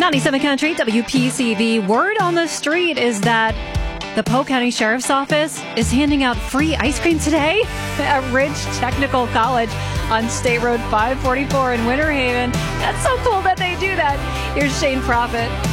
97 Country, WPCV. Word on the street is that the Polk County Sheriff's Office is handing out free ice cream today at Ridge Technical College on State Road 544 in Winter Haven. That's so cool that they do that. Here's Shane Prophet.